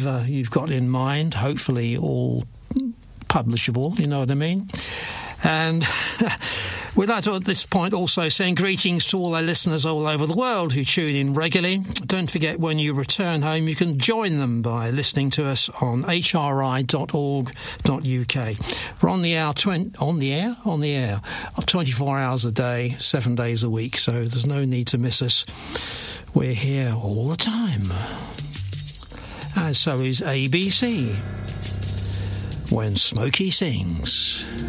whatever you've got in mind, hopefully all publishable, you know what I mean? And with that, at this point, also saying greetings to all our listeners all over the world who tune in regularly. Don't forget, when you return home, you can join them by listening to us on hri.org.uk. We're on the air, 24 hours a day, 7 days a week, so there's no need to miss us. We're here all the time. And so is ABC when Smokey sings.